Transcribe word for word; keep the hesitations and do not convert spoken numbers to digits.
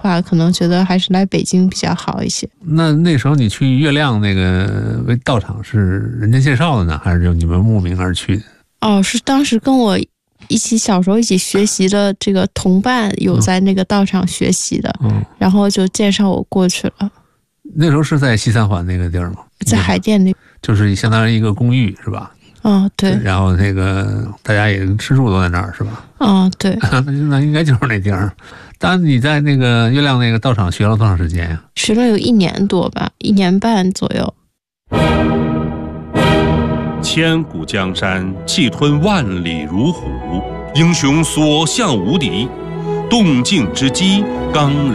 话，可能觉得还是来北京比较好一些。 那那时候你去月亮那个道场是人家介绍的呢，还是就你们慕名而去的？ 哦，是当时跟我一起小时候一起学习的这个同伴有在那个道场学习的，嗯，然后就介绍我过去了。 那时候是在西三环那个地儿吗？ 在海淀那， 就是相当于一个公寓是吧？ 哦，对。 然后那个大家也吃住都在那儿是吧？ 哦，对。 那应该就是那地儿。当然你在那个月亮那个道场学了多长时间呀？ 学了有一年多吧，一年半左右。 千古江山，气吞万里如虎，英雄所向无敌，动静之机，刚